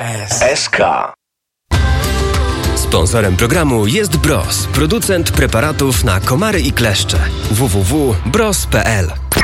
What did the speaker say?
SK. Sponsorem programu jest Bros, producent preparatów na komary i kleszcze. www.bros.pl